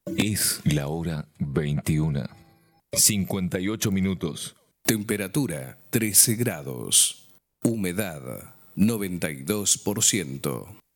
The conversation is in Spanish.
Es la hora 21. 58 minutos. Temperatura 13 grados. Humedad 92%.